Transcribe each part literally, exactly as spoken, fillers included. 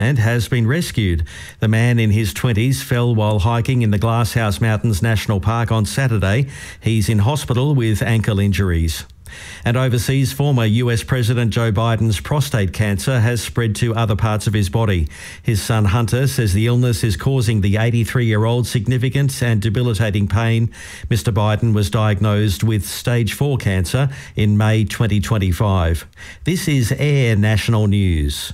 and has been rescued. The man in his twenties fell while hiking in the Glasshouse Mountains National Park on Saturday. He's in hospital with ankle injuries. And overseas, former U S President Joe Biden's prostate cancer has spread to other parts of his body. His son Hunter says the illness is causing the eighty-three-year-old significant and debilitating pain. Mister Biden was diagnosed with stage four cancer in May twenty twenty-five. This is Air National News.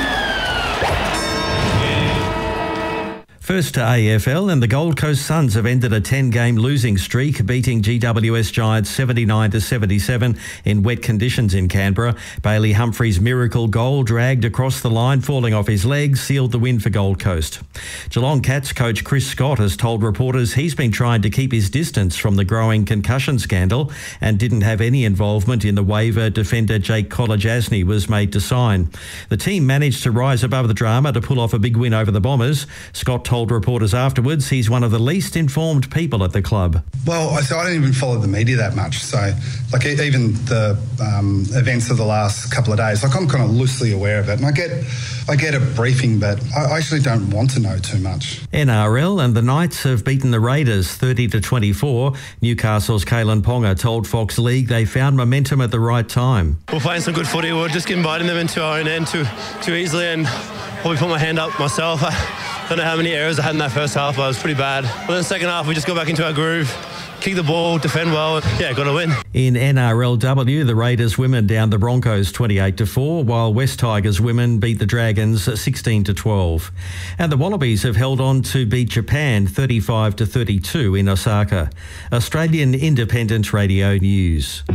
First to A F L, and the Gold Coast Suns have ended a ten-game losing streak, beating G W S Giants seventy-nine to seventy-seven in wet conditions in Canberra. Bailey Humphrey's miracle goal, dragged across the line, falling off his legs, sealed the win for Gold Coast. Geelong Cats coach Chris Scott has told reporters he's been trying to keep his distance from the growing concussion scandal and didn't have any involvement in the waiver defender Jake Kolodjasny was made to sign. The team managed to rise above the drama to pull off a big win over the Bombers. Scott told reporters afterwards he's one of the least informed people at the club. Well, I, so I don't even follow the media that much. So, like, even the um, events of the last couple of days, like, I'm kind of loosely aware of it. And I get I get a briefing, but I actually don't want to know too much. N R L, and the Knights have beaten the Raiders thirty to twenty-four. Newcastle's Kalen Ponga told Fox League they found momentum at the right time. We're playing some good footy. We're just inviting them into our own end too, too easily, and probably put my hand up myself. I don't know how many errors I had in that first half, but it was pretty bad. But in the second half, we just got back into our groove, kick the ball, defend well, and yeah, got to win. In N R L W, the Raiders women downed the Broncos twenty-eight to four, while West Tigers women beat the Dragons sixteen to twelve. And the Wallabies have held on to beat Japan thirty-five to thirty-two in Osaka. Australian Independent Radio News.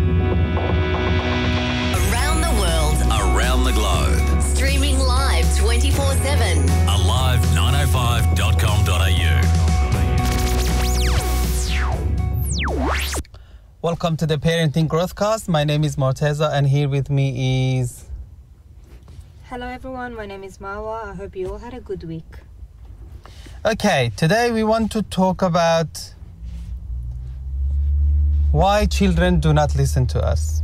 Around the world, around the globe. Streaming live twenty-four seven. Alive nine oh five dot com dot a u. Welcome to the Parenting Growthcast. My name is Morteza, and here with me is... Hello everyone, my name is Marwa. I hope you all had a good week. Okay, today we want to talk about why children do not listen to us.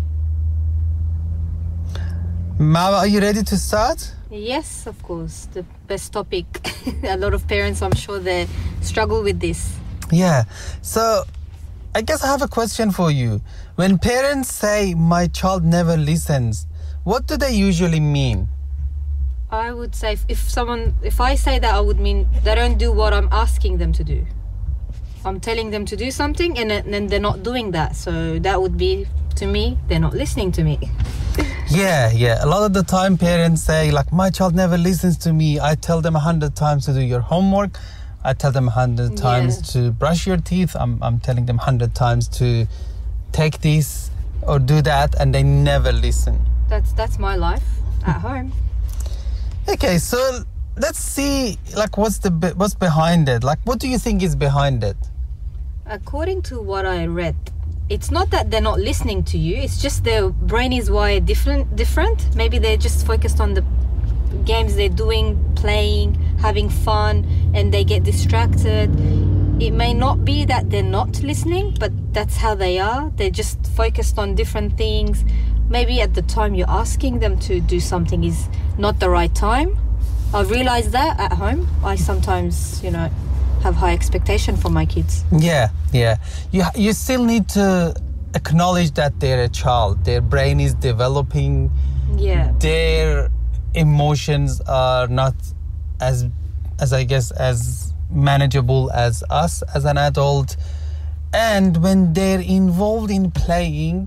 Marwa, are you ready to start? Yes, of course. The best topic. A lot of parents, I'm sure, they struggle with this. Yeah. So, I guess I have a question for you. When parents say, my child never listens, what do they usually mean? I would say if, if someone, if I say that, I would mean they don't do what I'm asking them to do. I'm telling them to do something and then they're not doing that. So that would be, to me, they're not listening to me. Yeah, yeah. A lot of the time parents say, like, my child never listens to me. I tell them a hundred times to do your homework. I tell them a hundred times yeah. to brush your teeth. I'm, I'm telling them a hundred times to take this or do that, and they never listen. That's that's my life at home. Okay, so let's see, like, what's the what's behind it? Like, what do you think is behind it? According to what I read, it's not that they're not listening to you. It's just their brain is wired different. Different. Maybe they're just focused on the games they're doing, playing, having fun, and they get distracted. It may not be that they're not listening, but that's how they are. They're just focused on different things. Maybe at the time you're asking them to do something is not the right time. I've realized that at home. I sometimes, you know, have high expectation for my kids. Yeah, yeah. You you still need to acknowledge that they're a child. Their brain is developing. Yeah. Their emotions are not as, as I guess, as manageable as us as an adult. And when they're involved in playing,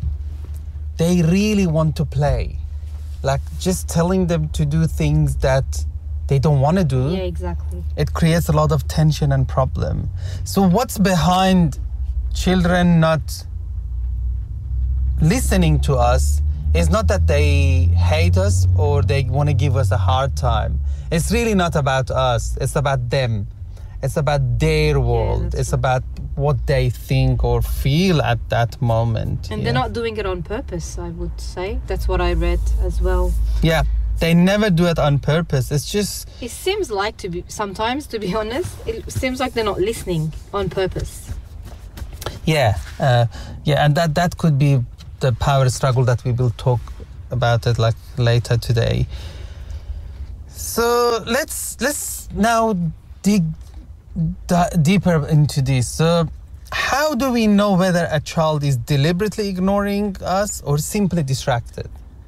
they really want to play. Like, just telling them to do things that they don't want to do. Yeah, exactly. It creates a lot of tension and problem. So what's behind children not listening to us is not that they hate us or they want to give us a hard time. It's really not about us. It's about them. It's about their world. Yeah, it's right. about what they think or feel at that moment. And yeah. they're not doing it on purpose, I would say. That's what I read as well. Yeah, they never do it on purpose. It's just... It seems like, to be sometimes, to be honest, it seems like they're not listening on purpose. Yeah, uh, yeah, and that, that could be the power struggle that we will talk about it like later today. So let's let's now dig d- deeper into this. So how do we know whether a child is deliberately ignoring us or simply distracted?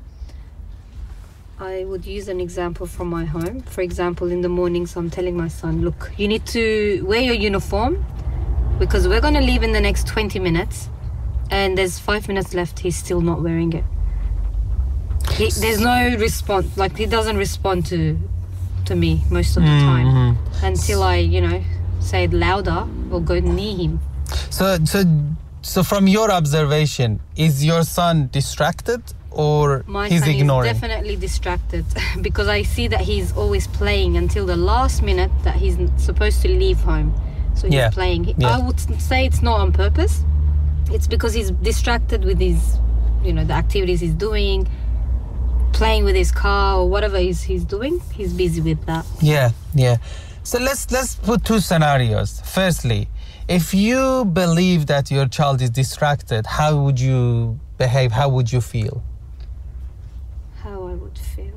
I would use an example from my home. For example, in the mornings, I'm telling my son, look, you need to wear your uniform because we're going to leave in the next twenty minutes and there's five minutes left. He's still not wearing it. He, there's no response. Like, he doesn't respond to to me most of the time Mm-hmm. until I, you know, say it louder or go near him. So, so, so from your observation, is your son distracted or My he's son ignoring? is definitely distracted because I see that he's always playing until the last minute that he's supposed to leave home. So he's Yeah. playing. He- Yeah. I would say it's not on purpose. It's because he's distracted with his, you know, the activities he's doing, playing with his car or whatever he's, he's doing. He's busy with that. Yeah, yeah. So let's let's put two scenarios. Firstly, if you believe that your child is distracted, how would you behave? How would you feel? How I would feel.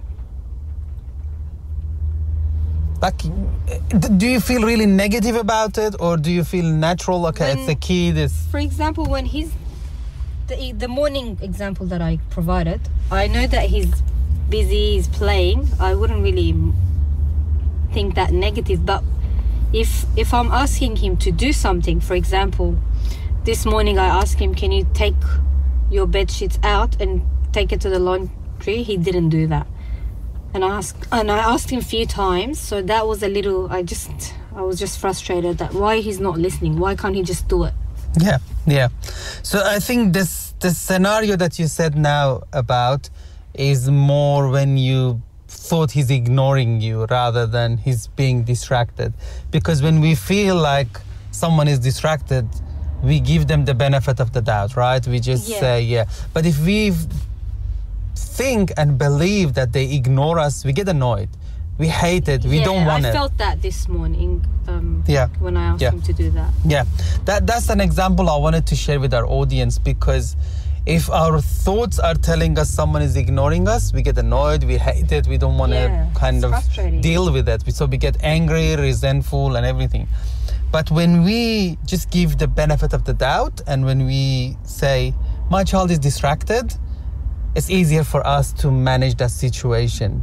Like, d- do you feel really negative about it, or do you feel natural? Okay, When- it's a kid. It's For example, when he's the, the morning example that I provided, I know that he's busy, he's playing. I wouldn't really think that negative, but if if I'm asking him to do something, for example, this morning I asked him, can you take your bed sheets out and take it to the laundry? He didn't do that. And I asked and I asked him a few times, so that was a little I just I was just frustrated that why he's not listening. Why can't he just do it? yeah, yeah. So I think this this scenario that you said now about is more when you thought he's ignoring you rather than he's being distracted. Because when we feel like someone is distracted, we give them the benefit of the doubt, right? We just Yeah. say, yeah. But if we think and believe that they ignore us, we get annoyed. We hate it. We yeah, don't want I it. felt that this morning um, Yeah. when I asked Yeah. him to do that. Yeah, that that's an example I wanted to share with our audience, because if our thoughts are telling us someone is ignoring us, we get annoyed, we hate it, we don't want to Yeah, kind it's of frustrating. deal with it. So we get angry, resentful, and everything. But when we just give the benefit of the doubt, and when we say, my child is distracted, it's easier for us to manage that situation.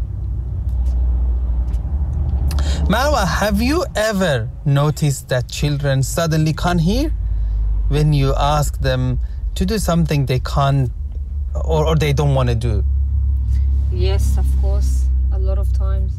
Marwa, have you ever noticed that children suddenly can't hear when you ask them to do something they can't or, or they don't want to do? Yes, of course, a lot of times.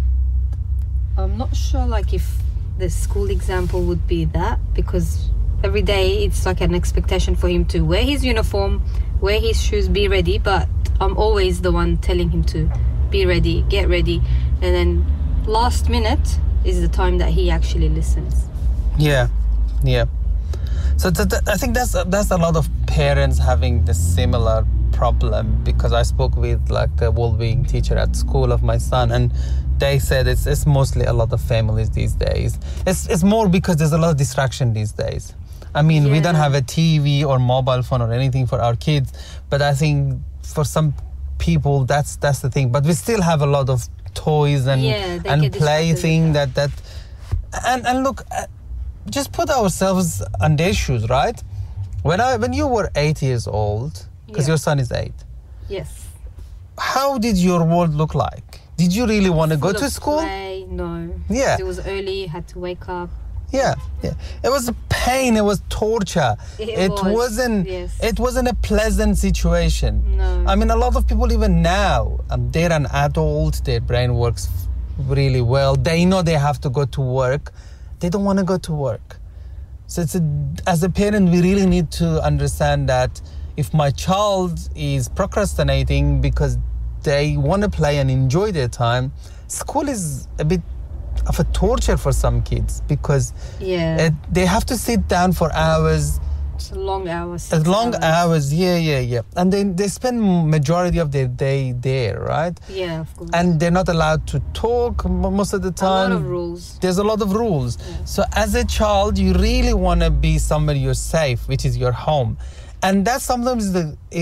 I'm not sure like if the school example would be that, because every day it's like an expectation for him to wear his uniform, wear his shoes, be ready, but I'm always the one telling him to be ready, get ready, and then last minute is the time that he actually listens. Yeah, yeah. So th- th- I think that's that's a lot of parents having the similar problem, because I spoke with like a well-being teacher at school of my son, and they said it's it's mostly a lot of families these days. It's it's more because there's a lot of distraction these days. I mean, we don't Yeah. have a T V or mobile phone or anything for our kids, but I think for some people that's that's the thing. But we still have a lot of toys and Yeah, they and get distracted with plaything that that and and look. Uh, just put ourselves on their shoes, right? When I when you were eight years old, because Yeah. your son is eight, Yes. how did your world look like? Did you really want to go Full to of school? Play, no. Yeah. It was early, had to wake up. Yeah, yeah. It was a pain. It was torture. It was, wasn't. yes. It wasn't a pleasant situation. No. I mean, a lot of people even now, um, they're an adult. Their brain works really well. They know they have to go to work. They don't want to go to work. So it's a, as a parent, we really need to understand that if my child is procrastinating because they want to play and enjoy their time, school is a bit of a torture for some kids, because Yeah. it, they have to sit down for hours, It's a long hours. as six long hours. Yeah, yeah, yeah. And then they spend majority of their day there, right? Yeah, of course. And they're not allowed to talk m- most of the a time. lot of rules. There's a lot of rules. So as a child, you really want to be somewhere you're safe, which is your home. And that sometimes the, is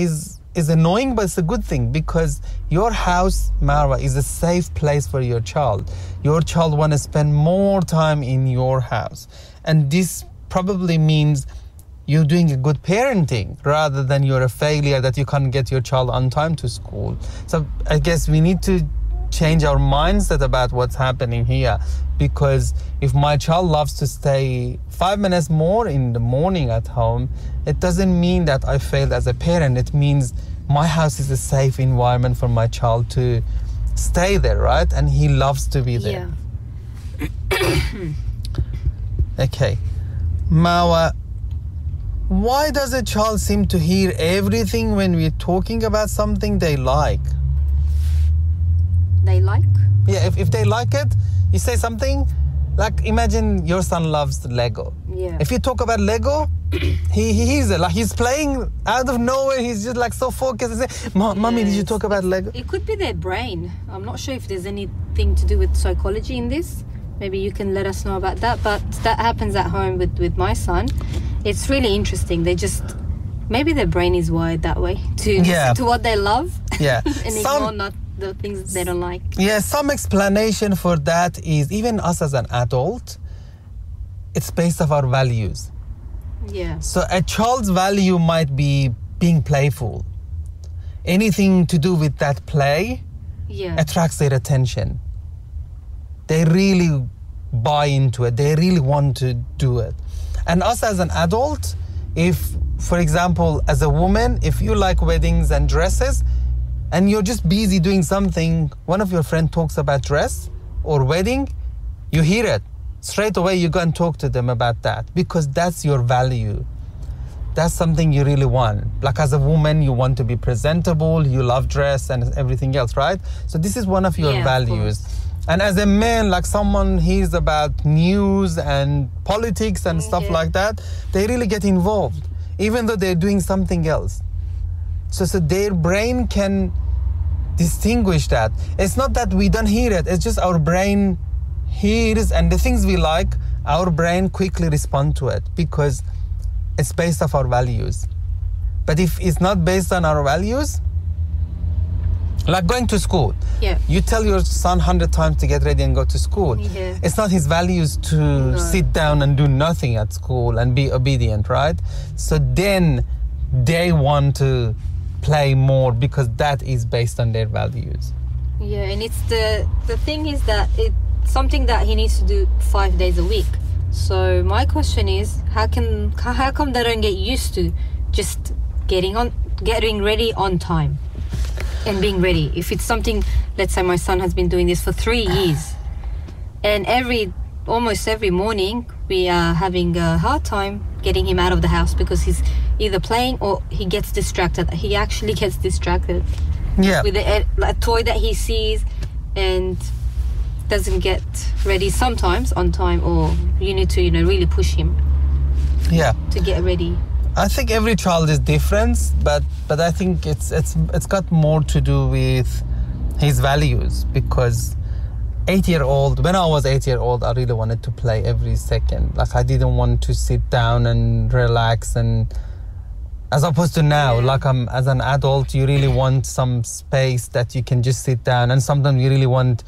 is annoying, but it's a good thing, because your house, Marwa, is a safe place for your child. Your child want to spend more time in your house. And this probably means you're doing a good parenting rather than you're a failure that you can't get your child on time to school. So I guess we need to change our mindset about what's happening here, because if my child loves to stay five minutes more in the morning at home, it doesn't mean that I failed as a parent. It means my house is a safe environment for my child to stay there, right? And he loves to be there. Yeah. Okay. Marwa, why does a child seem to hear everything when we're talking about something they like? They like? Yeah, if, if they like it, you say something, like imagine your son loves Lego. Yeah. If you talk about Lego, he, he hears it. Like he's playing out of nowhere, he's just like so focused. He say, Mommy, did you talk about Lego? It could be their brain. I'm not sure if there's anything to do with psychology in this. Maybe you can let us know about that. But that happens at home with, with my son. It's really interesting. They just, maybe their brain is wired that way to Yeah. listen to what they love Yeah. and Some- ignore not the things they don't like. Yeah, some explanation for that is even us as an adult, it's based off our values. Yeah. So a child's value might be being playful. Anything to do with that play Yeah. attracts their attention. They really buy into it. They really want to do it. And us as an adult, if, for example, as a woman, if you like weddings and dresses, and you're just busy doing something, one of your friends talks about dress or wedding, you hear it. Straight away you go and talk to them about that, because that's your value. That's something you really want. Like as a woman, you want to be presentable, you love dress and everything else, right? So this is one of your Yeah, of values. course. And as a man, like someone hears about news and politics and stuff Yeah. like that, they really get involved, even though they're doing something else. So, so their brain can distinguish that. It's not that we don't hear it, it's just our brain hears, and the things we like, our brain quickly respond to it because it's based off our values. But if it's not based on our values, like going to school, Yeah. you tell your son a hundred times to get ready and go to school. Yeah. It's not his values to No. sit down and do nothing at school and be obedient, right? So then they want to play more because that is based on their values. Yeah, and it's the the thing is that it's something that he needs to do five days a week. So my question is, how can how come they don't get used to just getting on getting ready on time and being ready? If it's something, let's say my son has been doing this for three years, and every almost every morning we are having a hard time getting him out of the house because he's either playing or he gets distracted. He actually gets distracted Yeah. with a, a toy that he sees and doesn't get ready sometimes on time, or you need to, you know, really push him Yeah. to get ready. I think every child is different, but but I think it's it's it's got more to do with his values, because eight year old when I was eight year old I really wanted to play every second. Like I didn't want to sit down and relax, and as opposed to now, Yeah. like I'm as an adult, you really want some space that you can just sit down, and sometimes you really want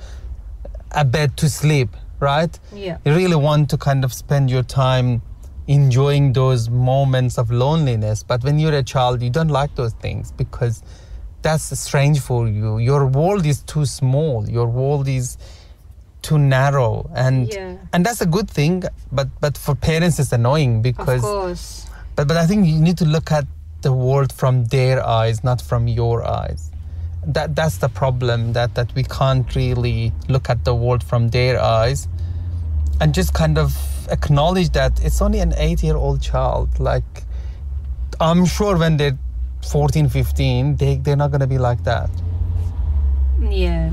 a bed to sleep, right? Yeah. You really want to kind of spend your time enjoying those moments of loneliness. But when you're a child, you don't like those things because that's strange for you. Your world is too small. Your world is too narrow, and Yeah. and that's a good thing. But but for parents, it's annoying Of because. course. But but I think you need to look at the world from their eyes, not from your eyes. That that's the problem. That that we can't really look at the world from their eyes, and just kind of acknowledge that it's only an eight-year-old child. Like, I'm sure when they're fourteen, fifteen, they they're not gonna be like that. Yeah.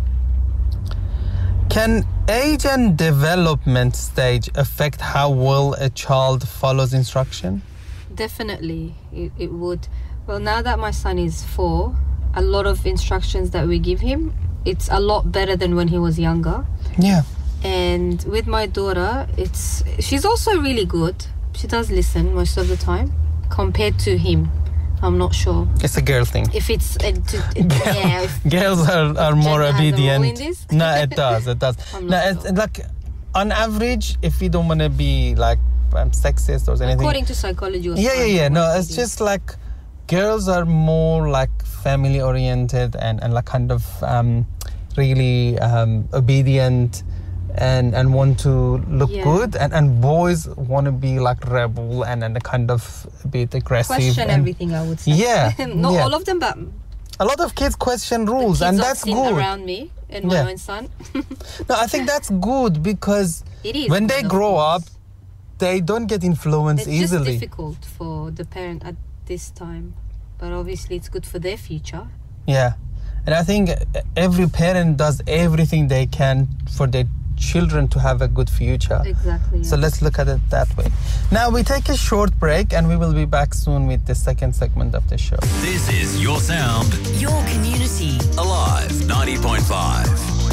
Can age and development stage affect how well a child follows instruction? Definitely, it, it would. Well, now that my son is four, a lot of instructions that we give him, it's a lot better than when he was younger. Yeah. And with my daughter, it's she's also really good. She does listen most of the time compared to him. I'm not sure. It's a girl thing. If it's uh, to, it, yeah, if Girls are, are more gender has a role obedient. in this? No, it does. It does. I'm No, not it's, sure. like on average, if we don't want to be like um, sexist or anything. according to psychology or Yeah, yeah, science yeah. or No, what it's it is. just like girls are more like family oriented and, and like kind of um, really um, obedient and and want to look Yeah. good, and, and boys want to be like rebel and, and kind of a bit aggressive. question and everything, I would say. Yeah, Not yeah. all of them, but a lot of kids question the rules, kids and I've that's seen good. around me and my Yeah. own son. No, I think that's good because It is when good, they of grow up, course. they don't get influenced It's easily. just difficult for the parent at this time, but obviously it's good for their future. Yeah, and I think every parent does everything they can for their children to have a good future. Exactly. So yeah. let's look at it that way. Now we take a short break and we will be back soon with the second segment of the show. This is your sound. Your community. Alive ninety point five.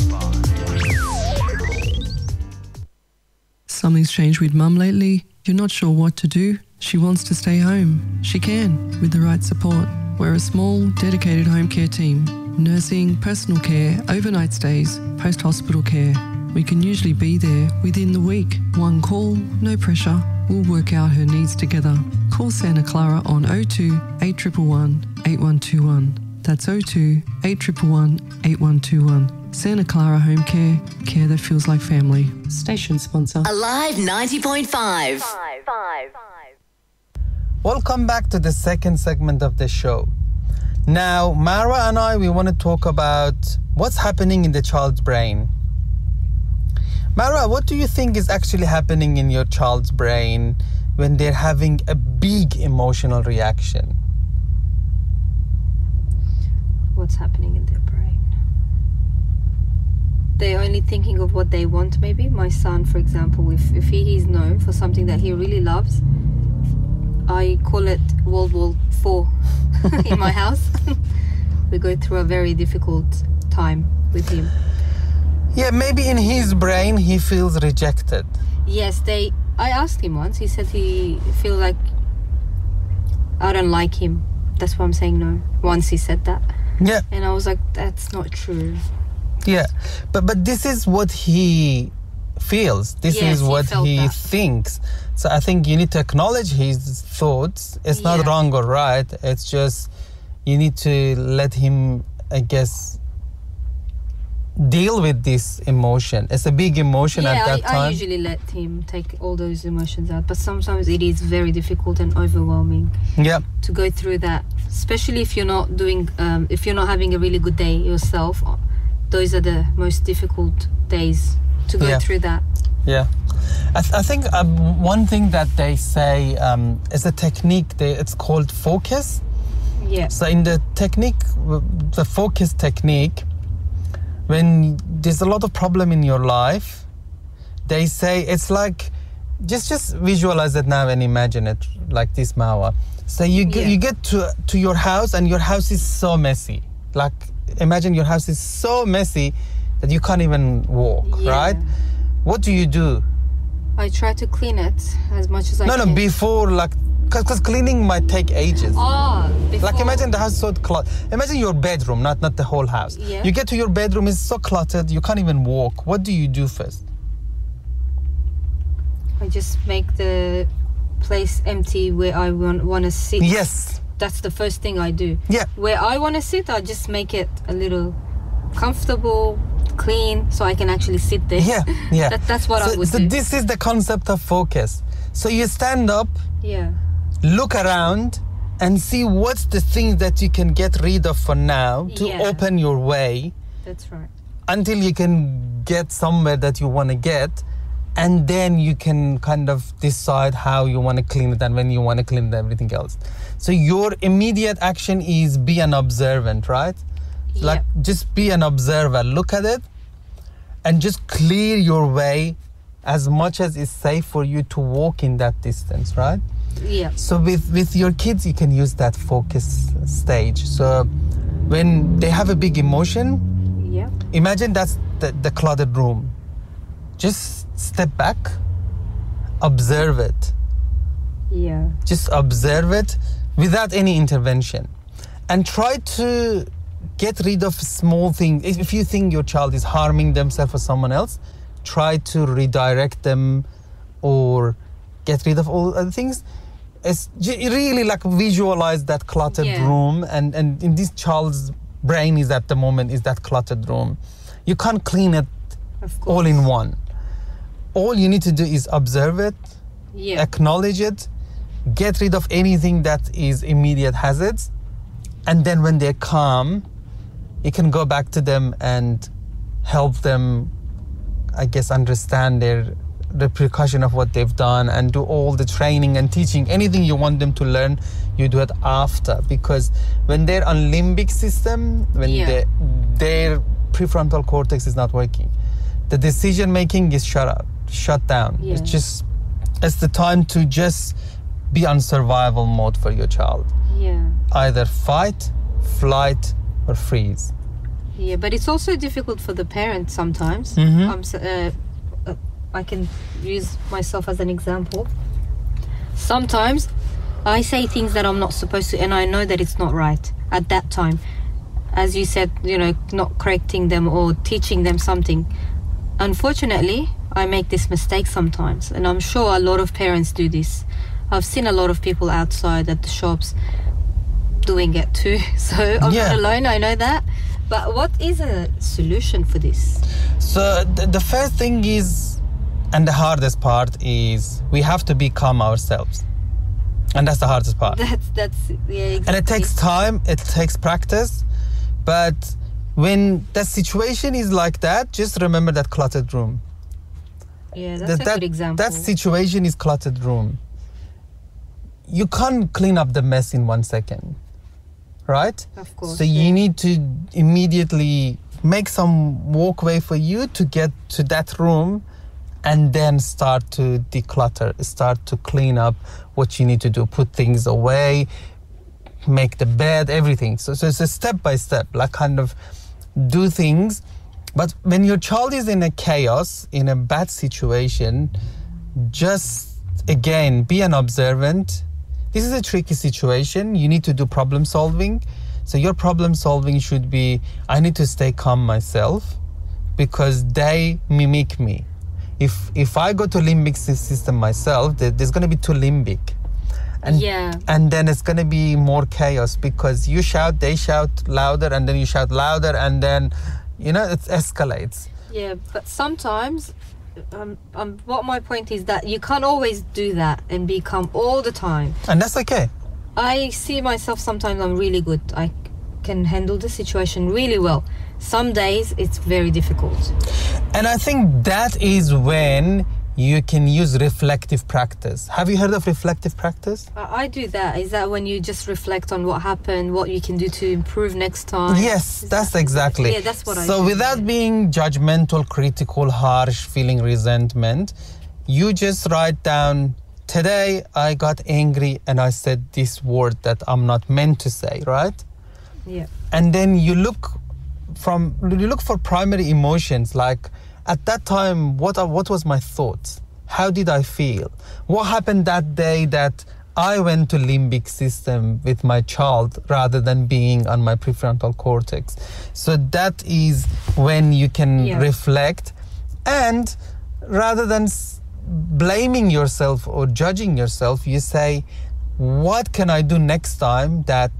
Something's changed with Mum lately. You're not sure what to do. She wants to stay home. She can, with the right support. We're a small, dedicated home care team. Nursing, personal care, overnight stays, post-hospital care. We can usually be there within the week. One call, no pressure. We'll work out her needs together. Call Santa Clara on oh two, eight one one, eight one two one. That's oh two, eight one one, eight one two one. Santa Clara Home Care, care that feels like family. Station sponsor. Alive ninety point five. Welcome back to the second segment of the show. Now, Marwa and I, we want to talk about what's happening in the child's brain. Marwa, what do you think is actually happening in your child's brain when they're having a big emotional reaction? What's happening in their brain? They're only thinking of what they want, maybe. My son, for example, if, if he is known for something that he really loves, I call it World War Four in my house. We go through a very difficult time with him. Yeah, maybe in his brain he feels rejected. Yes, they. I asked him once. He said he feel like I don't like him. That's why I'm saying no. Once he said that, Yeah, and I was like, that's not true. yeah. But but this is what he feels. This Yes, is he what felt he that. thinks. So I think you need to acknowledge his thoughts. It's not Yeah. wrong or right. It's just you need to let him, I guess, deal with this emotion. It's a big emotion Yeah, at that I, time. I usually let him take all those emotions out, but sometimes it is very difficult and overwhelming Yeah, to go through that, especially if you're not doing, um, if you're not having a really good day yourself. Those are the most difficult days to go Yeah. through that. yeah. I, th- I think um, one thing that they say um, is a technique. They, it's called focus. Yeah. So in the technique, the focus technique, when there's a lot of problem in your life, they say it's like, just just visualize it now and imagine it like this, Mawa. So you get, Yeah. you get to to your house and your house is so messy. Like imagine your house is so messy that you can't even walk, Yeah. right? What do you do? I try to clean it as much as I No, can. no, before like, because cleaning might take ages. Oh, before. Like imagine the house so cluttered. Imagine your bedroom, not not the whole house. Yeah. You get to your bedroom, it's so cluttered, you can't even walk. What do you do first? I just make the place empty where I want, want to sit. Yes. That's the first thing I do. Yeah. Where I want to sit, I just make it a little comfortable, clean, so I can actually sit there. Yeah. Yeah. that, that's what so, I would so do. this is the concept of focus. So you stand up, yeah. look around, and see what's the thing that you can get rid of for now to Yeah. open your way That's right. until you can get somewhere that you want to get. And then you can kind of decide how you want to clean it and when you want to clean it, everything else. So your immediate action is be an observant, right? Like Yeah. just be an observer, look at it and just clear your way as much as it's safe for you to walk in that distance, right? Yeah. So with, with your kids, you can use that focus stage. So when they have a big emotion, Yeah. imagine that's the, the cluttered room. Just step back, observe it. Yeah. Just observe it, without any intervention. And try to get rid of small things. If, if you think your child is harming themselves or someone else, try to redirect them or get rid of all other things. It's really like visualize that cluttered Yeah. room, and, and in this child's brain is at the moment is that cluttered room. You can't clean it Of course. all in one. All you need to do is observe it, Yeah. acknowledge it, get rid of anything that is immediate hazards, and then when they're calm, you can go back to them and help them, I guess, understand their repercussion of what they've done, and do all the training and teaching. Anything you want them to learn, you do it after, because when they're on limbic system, when Yeah. they, their prefrontal cortex is not working, the decision making is shut up, shut down. Yeah. It's just, it's the time to just be on survival mode for your child. Yeah. Either fight, flight, or freeze. Yeah, but it's also difficult for the parents sometimes. Mhm. I'm s- uh, uh, I can use myself as an example. Sometimes I say things that I'm not supposed to, and I know that it's not right at that time. As you said, you know, not correcting them or teaching them something. Unfortunately, I make this mistake sometimes, and I'm sure a lot of parents do this. I've seen a lot of people outside at the shops doing it too, so I'm Yeah. not alone, I know that. But what is a solution for this? So th- the first thing is, and the hardest part is, we have to become ourselves. And that's the hardest part. That's, that's, yeah, exactly. And it takes time, it takes practice. But when the situation is like that, just remember that cluttered room. Yeah, that's That- a that, good example. That situation is cluttered room. You can't clean up the mess in one second, right? Of course, So yeah. you need to immediately make some walkway for you to get to that room, and then start to declutter, start to clean up what you need to do, put things away, make the bed, everything. So, so it's a step by step, like kind of do things. But when your child is in a chaos, in a bad situation, just again, be an observant. This is a tricky situation. You need to do problem solving. So your problem solving should be, I need to stay calm myself because they mimic me. If if I go to limbic sy- system myself, there- there's going to be too limbic. And, Yeah. and then it's going to be more chaos because you shout, they shout louder, and then you shout louder, and then, you know, it escalates. Yeah, but sometimes, um, um, what my point is that you can't always do that and be calm all the time. And that's okay. I see myself sometimes I'm really good. I can handle the situation really well. Some days it's very difficult. And I think that is when you can use reflective practice. Have you heard of reflective practice? I, I do that. Is that when you just reflect on what happened, what you can do to improve next time? Yes, Is that's that- exactly. Yeah, that's what I So do, without yeah. being judgmental, critical, harsh, feeling resentment, you just write down, today I got angry and I said this word that I'm not meant to say, right? Yeah. And then you look from you look for primary emotions, like at that time, what are, what was my thoughts? How did I feel? What happened that day that I went to limbic system with my child rather than being on my prefrontal cortex? So that is when you can Yeah. reflect, and rather than s- blaming yourself or judging yourself, you say, what can I do next time that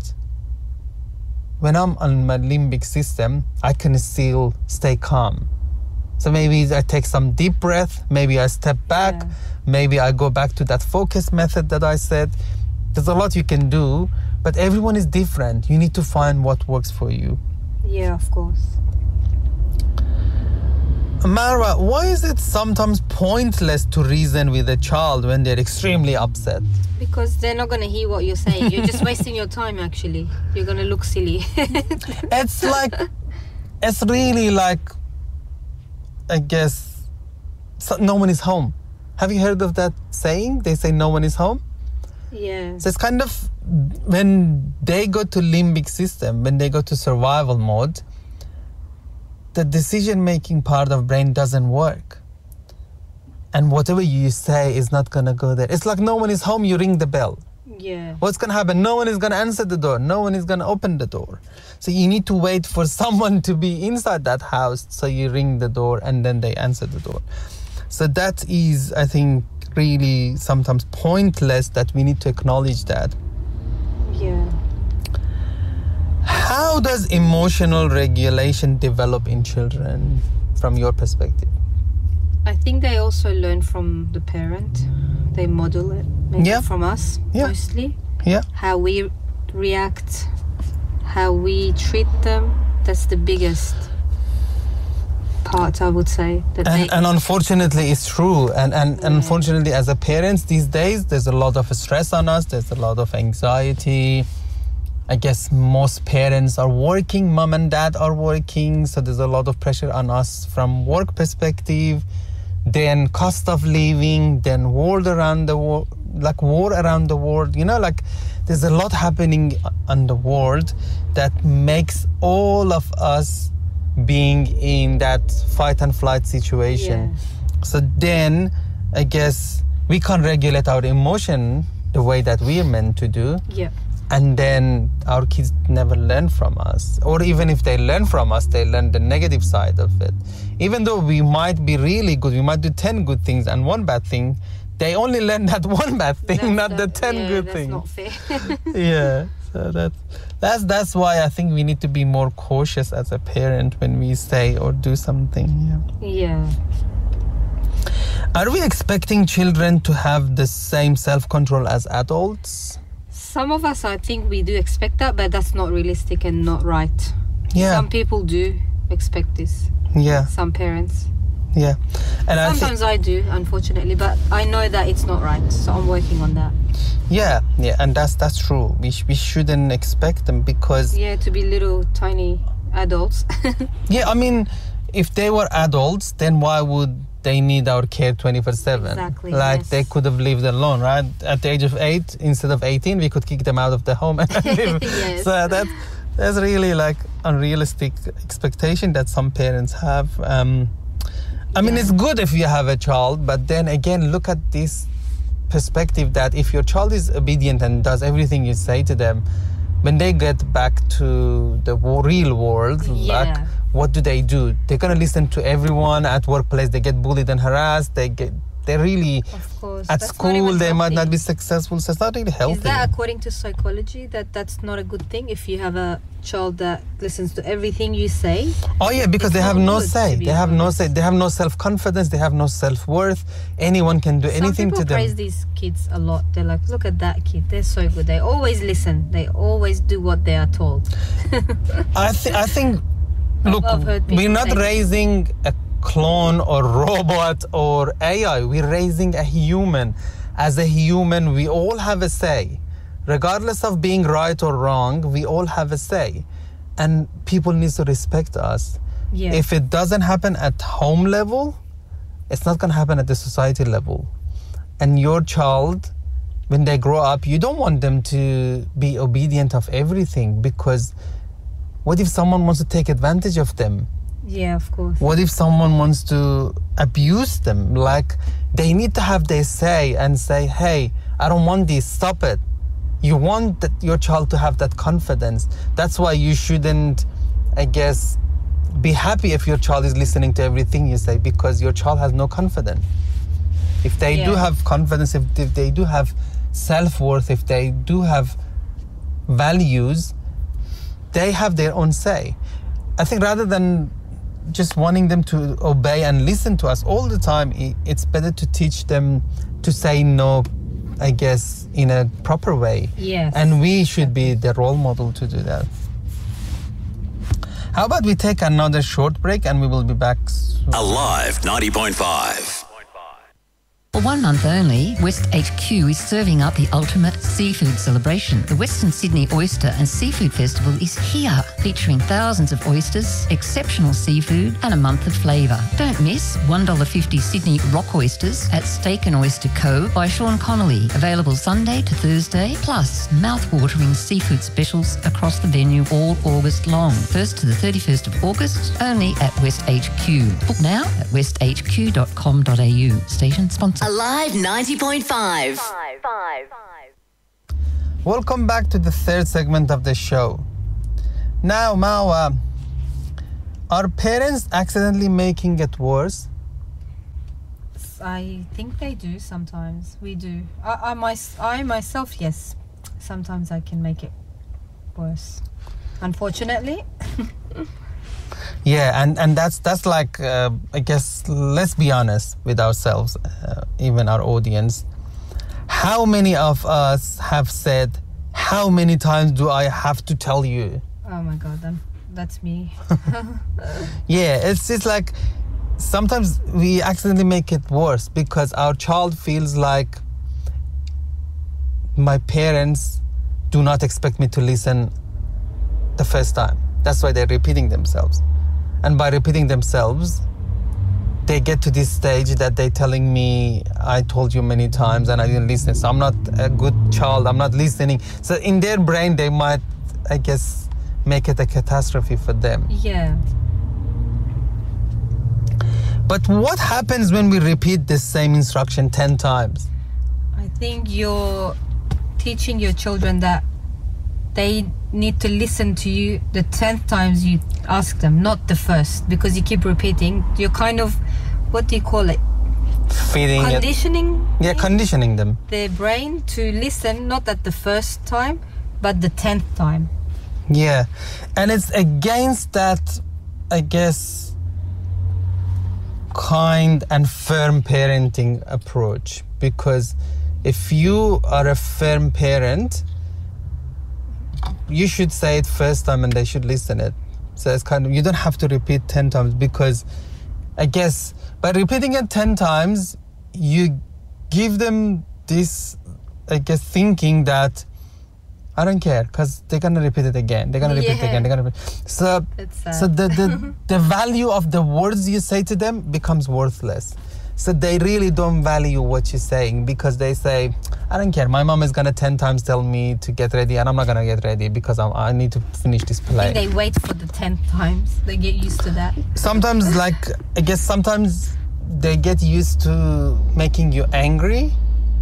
when I'm on my limbic system, I can still stay calm? So maybe I take some deep breath, maybe I step back, Yeah. maybe I go back to that focus method that I said. There's a lot you can do, but everyone is different. You need to find what works for you. Yeah, of course. Marwa, why is it sometimes pointless to reason with a child when they're extremely upset? Because they're not going to hear what you're saying. You're just wasting your time, actually. You're going to look silly. It's like, it's really like, I guess, so no one is home. Have you heard of that saying? They say no one is home. Yeah. So it's kind of, when they go to limbic system, when they go to survival mode, the decision-making part of brain doesn't work. And whatever you say is not going to go there. It's like no one is home, you ring the bell. Yeah. What's going to happen? No one is going to answer the door. No one is going to open the door. So you need to wait for someone to be inside that house. So you ring the door and then they answer the door. So that is, I think, really sometimes pointless, that we need to acknowledge that. Yeah. How does emotional regulation develop in children from your perspective? I think they also learn from the parent. They model it, maybe Yeah. from us, Yeah. mostly. Yeah. How we react, how we treat them. That's the biggest part, I would say. That And, they, and unfortunately, it's true. And, and Yeah. unfortunately, as a parents these days, there's a lot of stress on us. There's a lot of anxiety. I guess most parents are working. Mom and dad are working. So there's a lot of pressure on us from work perspective. Then cost of living. Then world around the world, like war around the world. You know, like there's a lot happening on the world that makes all of us being in that fight and flight situation. Yeah. So then I guess we can't regulate our emotion the way that we are meant to do. yeah. And then our kids never learn from us. Or even if they learn from us, they learn the negative side of it. Even though we might be really good, we might do ten good things and one bad thing, they only learn that one bad thing, That's not the that- ten yeah, good that's things. not fair. Yeah, so that, that's that's why I think we need to be more cautious as a parent when we say or do something. Yeah. Yeah. Are we expecting children to have the same self-control as adults? Some of us, I think we do expect that, but that's not realistic and not right. Yeah, Some people do expect this. yeah, Some parents. yeah. And I think, Sometimes I do, unfortunately, but I know that it's not right, so I'm working on that. yeah, yeah, and that's that's true. We sh- we shouldn't expect them because Yeah, to be little tiny adults. yeah, I mean, if they were adults, then why would they need our care twenty-four seven? Exactly, Like yes. they could have lived alone, right? At the age of eight, instead of eighteen, we could kick them out of the home and live. Yes. So that's that's really like unrealistic expectation that some parents have. Um, I mean, Yeah. it's good if you have a child, but then again, look at this perspective that if your child is obedient and does everything you say to them, when they get back to the wo- real world, like, Yeah. what do they do? They're gonna listen to everyone at workplace. They get bullied and harassed. They get, they really Of course. at That's not school even they might not healthy. be successful. So it's not really healthy. Is that according to psychology that that's not a good thing if you have a child that listens to everything you say? Oh yeah, because It's they have not no good, say. to be They have no honest. say. They have no self-confidence. They have no self-worth. Anyone can do anything Some to people praise them. these kids a lot. They're like, look at that kid. They're so good. They always listen. They always do what they are told. I think. I think. Look, I've heard we're people not say- raising a clone or robot or A I. We're raising a human. As a human, we all have a say. Regardless of being right or wrong, we all have a say. And people need to respect us. Yeah. If it doesn't happen at home level, it's not going to happen at the society level. And your child, when they grow up, you don't want them to be obedient of everything, because what if someone wants to take advantage of them? Yeah, of course. What if someone wants to abuse them? Like, they need to have their say and say, hey, I don't want this, stop it. You want that your child to have that confidence. That's why you shouldn't, I guess, be happy if your child is listening to everything you say, because your child has no confidence. If they do Yeah. have confidence, if, if they do have self-worth, if they do have values, they have their own say. I think rather than just wanting them to obey and listen to us all the time, i- it's better to teach them to say no, I guess, in a proper way. Yes. And we should be the role model to do that. How about we take another short break and we will be back soon. Alive ninety point five. For one month only, West H Q is serving up the ultimate seafood celebration. The Western Sydney Oyster and Seafood Festival is here, featuring thousands of oysters, exceptional seafood, and a month of flavour. Don't miss one dollar fifty Sydney rock oysters at Steak and Oyster Co. by Sean Connolly. Available Sunday to Thursday, plus mouth-watering seafood specials across the venue all August long. first to the thirty-first of August, only at West H Q. Book now at west h q dot com dot a u. Station sponsor. Alive ninety point five. Welcome back to the third segment of the show. Now, Marwa, are parents accidentally making it worse? I think they do sometimes. We do. I, I, my, I myself, yes. Sometimes I can make it worse, unfortunately. Yeah, and, and that's that's like, uh, I guess, let's be honest with ourselves, uh, even our audience. How many of us have said, how many times do I have to tell you? Oh my God, then that's me. Yeah, it's just like, sometimes we accidentally make it worse because our child feels like my parents do not expect me to listen the first time. That's why they're repeating themselves. And by repeating themselves, they get to this stage that they're telling me, I told you many times and I didn't listen. So I'm not a good child, I'm not listening. So in their brain, they might, I guess, make it a catastrophe for them. Yeah. But what happens when we repeat the same instruction ten times? I think you're teaching your children that they need to listen to you the tenth times you ask them, not the first, because you keep repeating. You're kind of, what do you call it? Feeding Conditioning? it. Yeah, conditioning them. Their brain to listen, not at the first time, but the tenth time. Yeah, and it's against that, I guess, kind and firm parenting approach, because if you are a firm parent, you should say it first time and they should listen it. So it's kind of, you don't have to repeat ten times, because I guess by repeating it ten times, you give them this, I guess, thinking that I don't care, because they're gonna repeat it again. They're gonna repeat Yeah. it again. They're gonna repeat. So, so the the the value of the words you say to them becomes worthless. So they really don't value what you're saying, because they say, I don't care. My mom is gonna ten times tell me to get ready, and I'm not gonna get ready because I'm, I need to finish this I play. think they wait for the tenth times. They get used to that. Sometimes, like, I guess sometimes they get used to making you angry,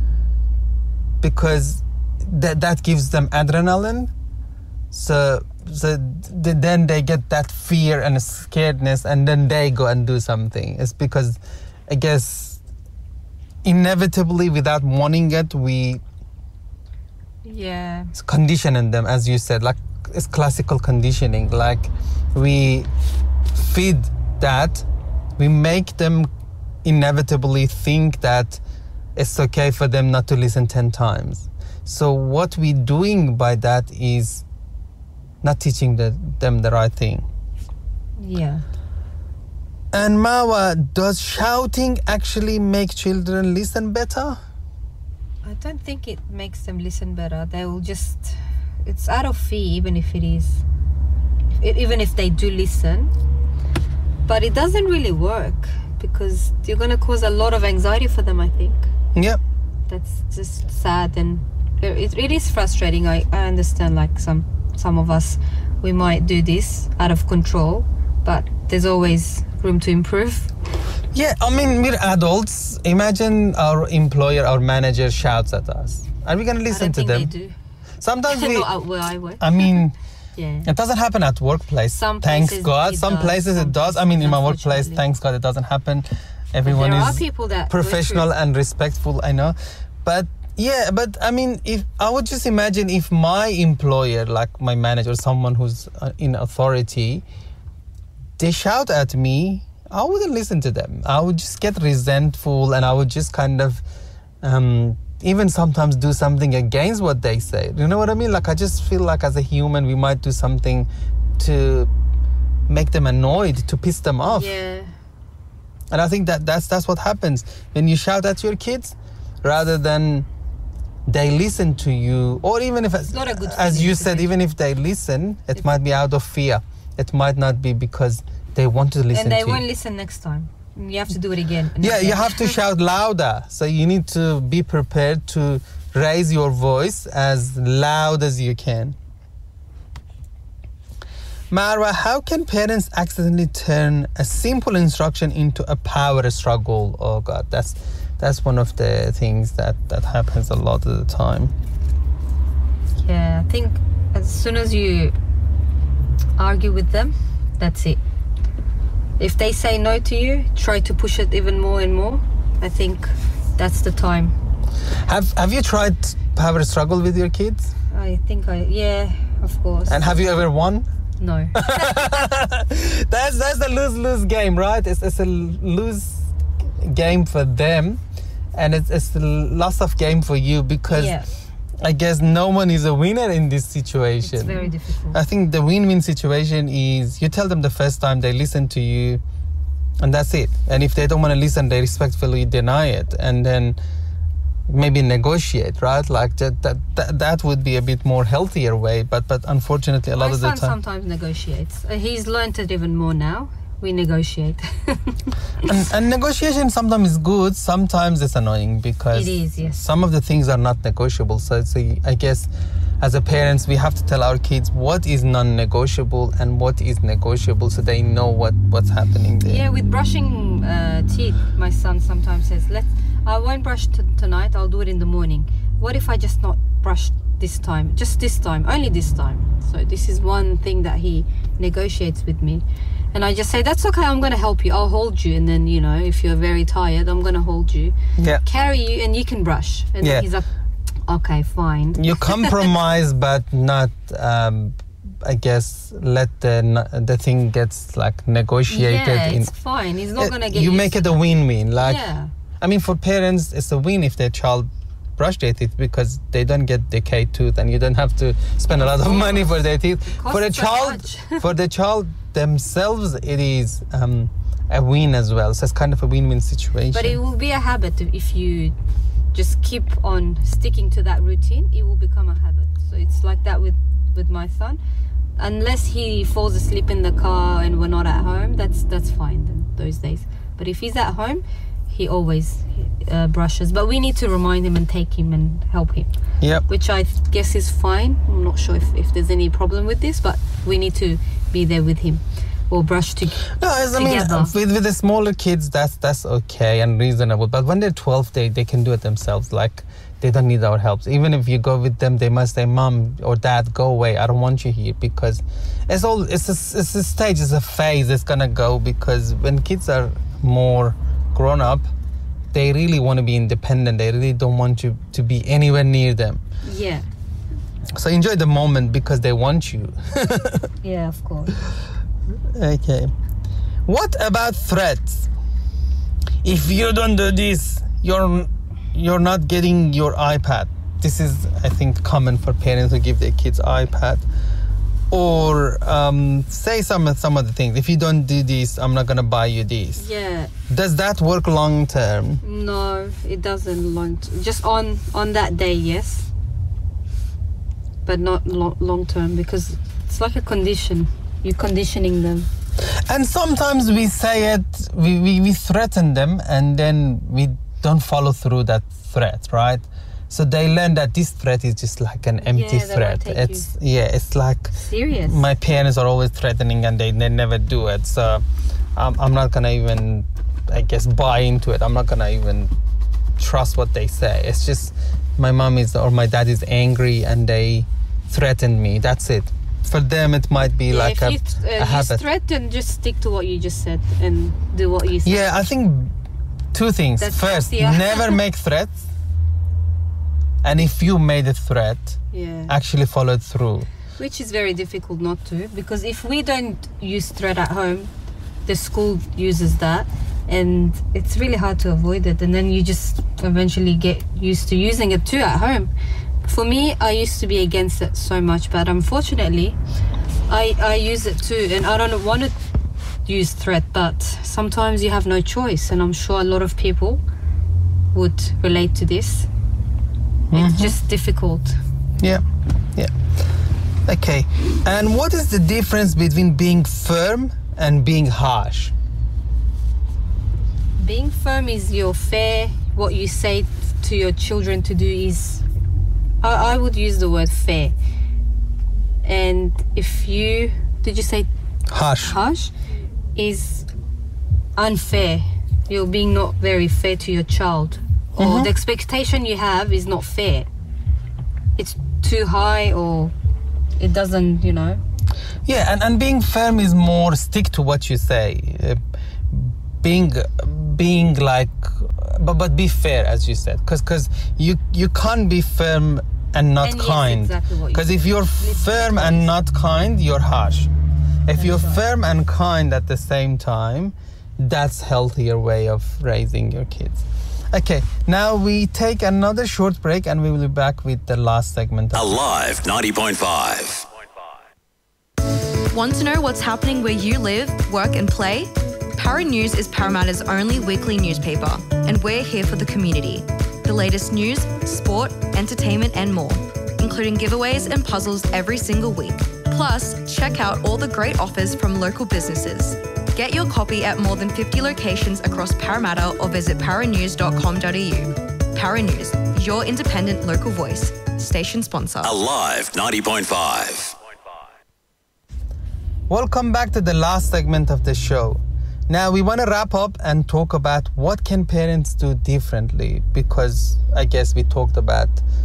because that that gives them adrenaline. So, so th- then they get that fear and scaredness, and then they go and do something. It's because, I guess, inevitably, without wanting it, we Yeah. condition them, as you said, like it's classical conditioning. Like we feed that, we make them inevitably think that it's okay for them not to listen ten times. So what we're doing by that is not teaching the, them the right thing. Yeah. And Marwa, does shouting actually make children listen better? I don't think it makes them listen better. They will just, it's out of fear, even if it is, if, even if they do listen. But it doesn't really work, because you're going to cause a lot of anxiety for them, I think. Yeah. That's just sad, and it, it is frustrating. I, I understand, like some, some of us, we might do this out of control, but there's always room to improve. Yeah, I mean, we're adults. Imagine our employer, our manager shouts at us. Are we going to listen I don't to think them? they do. Sometimes we... Not where I work. I mean, yeah. It doesn't happen at workplace. Some thanks places God. it Some does, places some it does. I mean, in my workplace, unfortunately. thanks God, it doesn't happen. Everyone there is are people that go professional through- and respectful, I know. But yeah, but I mean, if I would just imagine if my employer, like my manager, someone who's uh, in authority, they shout at me, I wouldn't listen to them. I would just get resentful, and I would just kind of um, even sometimes do something against what they say. You know what I mean? Like, I just feel like as a human, we might do something to make them annoyed, to piss them off. Yeah. And I think that that's, that's what happens when you shout at your kids, rather than they listen to you, or even if, It's not a good as feeling you to said, do. even if they listen, it might be out of fear. It might not be because they want to listen And they to won't you. listen next time. You have to do it again. and Yeah, again. you have to shout louder. So you need to be prepared to raise your voice as loud as you can. Marwa, how can parents accidentally turn a simple instruction into a power struggle? Oh God, that's that's one of the things that, that happens a lot of the time. Yeah, I think as soon as you argue with them, that's it. If they say no to you, try to push it even more and more. I think that's the time. Have Have you tried have a struggle with your kids? I think I, yeah, of course. And have you ever won? No. that's that's the lose-lose game, right? It's, it's a lose game for them, and it's, it's a loss of game for you because yeah. I guess no one is a winner in this situation. It's very difficult. I think the win-win situation is you tell them the first time, they listen to you, and that's it. And if they don't want to listen, they respectfully deny it, and then maybe negotiate, right? Like that, that that that would be a bit more healthier way. But but unfortunately, a lot My of the son time, sometimes negotiates. Uh, he's learned it even more now. We negotiate. and, and negotiation sometimes is good. Sometimes it's annoying because it is, yes. some of the things are not negotiable. So it's a, I guess, as a parents, we have to tell our kids what is non-negotiable and what is negotiable, so they know what what's happening there. Yeah, with brushing uh, teeth, my son sometimes says, "Let's. I won't brush t- tonight. I'll do it in the morning. What if I just not brush this time? Just this time, only this time." So this is one thing that he negotiates with me, and I just say, "That's okay. I'm going to help you. I'll hold you, and then you know, if you're very tired, I'm going to hold you, yeah, carry you, and you can brush." And yeah. then he's like, "Okay, fine." You compromise, but not. Um, I guess let the the thing gets like negotiated. Yeah, in, it's fine. He's not uh, going to get. You make it a win-win, like. Yeah. I mean, for parents, it's a win if their child brush their teeth because they don't get decayed tooth, and you don't have to spend a lot of money for their teeth. For a child, for the child themselves, it is um, a win as well. So it's kind of a win-win situation. But it will be a habit if you just keep on sticking to that routine. It will become a habit. So it's like that with with my son. Unless he falls asleep in the car and we're not at home, that's that's fine then, those days. But if he's at home, he always uh, brushes. But we need to remind him and take him and help him. Yep. Which I th- guess is fine. I'm not sure if, if there's any problem with this, but we need to be there with him or brush to, no, I mean, together. with, with the smaller kids, that's that's okay and reasonable. But when they're twelve, they, they can do it themselves. Like, they don't need our help. Even if you go with them, they must say, "Mom or Dad, go away. I don't want you here." Because it's all it's a, it's a stage, it's a phase. It's gonna go because when kids are more grown up, they really want to be independent. They really don't want you to be anywhere near them. Yeah. So enjoy the moment because they want you. Yeah, of course. Okay. What about threats? If you don't do this, you're you're not getting your iPad. This is, I think, common for parents who give their kids iPad. Or um, say some some other things. If you don't do this, I'm not gonna buy you this. Yeah. Does that work long term? No, it doesn't long. T- just on on that day, yes. But not lo- long term because it's like a condition. You're conditioning them. And sometimes we say it, we, we, we threaten them, and then we don't follow through that threat, right? So they learn that this threat is just like an empty Yeah, they threat. won't take It's yeah, it's like serious. My parents are always threatening, and they, they never do it. So um, I'm not gonna even, I guess, buy into it. I'm not gonna even trust what they say. It's just my mom is or my dad is angry, and they threatened me. That's it. For them, it might be yeah, like if a, you th- uh, a use habit. threat, and just stick to what you just said and do what you said. Yeah, I think two things. That's First, healthier. never make threats. And if you made a threat, Yeah. actually follow it through. Which is very difficult not to, because if we don't use threat at home, the school uses that, and it's really hard to avoid it. And then you just eventually get used to using it too at home. For me, I used to be against it so much, but unfortunately, I I use it too, and I don't want to use threat, but sometimes you have no choice, and I'm sure a lot of people would relate to this. Mm-hmm. It's just difficult. Yeah, yeah. Okay, and what is the difference between being firm and being harsh? Being firm is your fair. What you say to your children to do is, I, I would use the word fair. And if you, did you say harsh? Harsh is unfair. You're being not very fair to your child, or Mm-hmm. the expectation you have is not fair. It's too high or it doesn't, you know. Yeah, and, and being firm is more stick to what you say. Uh, being being like, but but be fair, as you said, because because you you can't be firm and not And yes, kind. exactly what you Because if said. you're firm and not kind, you're harsh. If That's you're right. firm and kind at the same time, that's healthier way of raising your kids. Okay, now we take another short break and we will be back with the last segment. of- Alive ninety point five. Want to know what's happening where you live, work and play? Para News is Parramatta's only weekly newspaper, and we're here for the community. The latest news, sport, entertainment and more, including giveaways and puzzles every single week. Plus, check out all the great offers from local businesses. Get your copy at more than fifty locations across Parramatta or visit paranews dot com dot a u. Para News, your independent local voice. Station sponsor. Alive ninety point five. Welcome back to the last segment of the show. Now we want to wrap up and talk about what can parents do differently, because I guess we talked about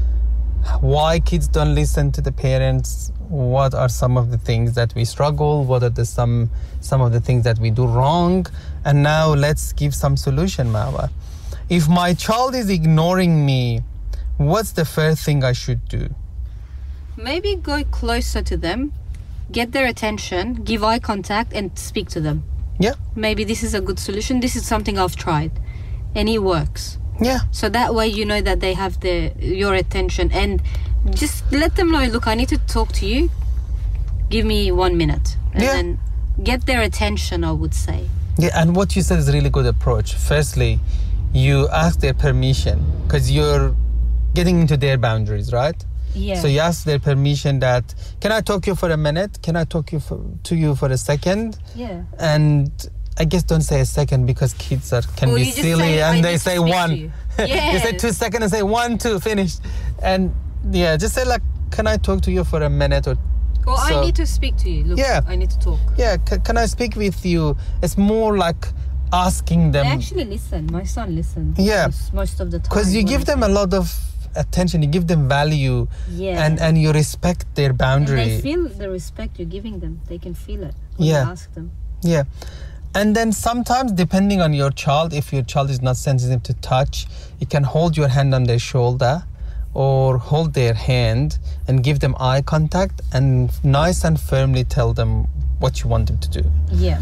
why kids don't listen to the parents, what are some of the things that we struggle, what are the some some of the things that we do wrong, and now let's give some solution, Mawa. If my child is ignoring me, what's the first thing I should do? Maybe go closer to them, get their attention, give eye contact and speak to them. Yeah. Maybe this is a good solution. This is something I've tried and it works. Yeah. So that way you know that they have the your attention, and just let them know, look, I need to talk to you. Give me one minute. And Yeah. then get their attention, I would say. Yeah, and what you said is a really good approach. Firstly, you ask their permission because you're getting into their boundaries, right? Yeah. So you ask their permission that, can I talk to you for a minute? Can I talk you for, to you for a second? Yeah. And I guess don't say a second because kids are can Or be you just silly say, "I and need they to say speak to one. you." You say Yes. two seconds and say one, two, finished. And yeah, just say like, can I talk to you for a minute or Or so- I need to speak to you. Look, Yeah. I need to talk. yeah, c- can I speak with you? It's more like asking them. They actually listen. My son listens. Yeah. most- Most of the time. Because you when give I them say- a lot of attention, you give them value, Yeah. and, and you respect their And boundary. they feel the respect you're giving them. They can feel it when Yeah. you ask them. Yeah. And then sometimes, depending on your child, if your child is not sensitive to touch, you can hold your hand on their shoulder or hold their hand and give them eye contact and nice and firmly tell them what you want them to do. Yeah.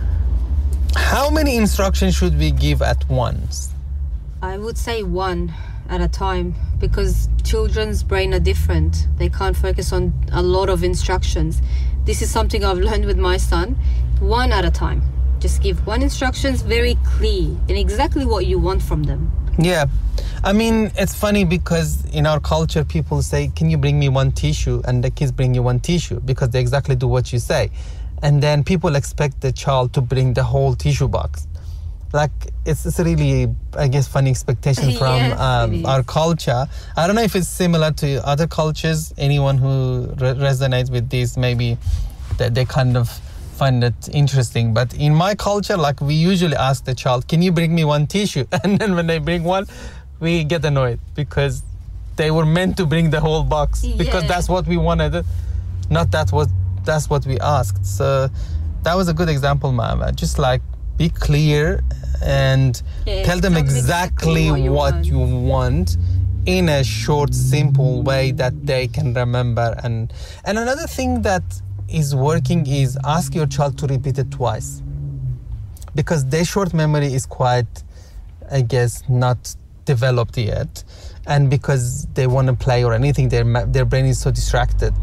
How many instructions should we give at once? I would say one at a time, because children's brain are different. They can't focus on a lot of instructions. This is something I've learned with my son. One at a time. Just give one instructions, very clear and exactly what you want from them. Yeah. I mean, it's funny because in our culture, people say, can you bring me one tissue? And the kids bring you one tissue because they exactly do what you say. And then people expect the child to bring the whole tissue box. Like, it's, it's a really, I guess, funny expectation from Yes, um, it is. our culture. I don't know if it's similar to other cultures. Anyone who re- resonates with this, maybe that they kind of find it interesting. But in my culture, like, we usually ask the child, can you bring me one tissue? And then when they bring one, we get annoyed because they were meant to bring the whole box because Yeah. that's what we wanted, not that what that's what we asked. So that was a good example, Mama. Just like be clear and Yeah, tell them tell them exactly, exactly what you what want. you want in a short, simple way that they can remember. And and another thing that is working is ask your child to repeat it twice, because their short memory is quite, I guess, not developed yet, and because they want to play or anything, their ma- their brain is so distracted.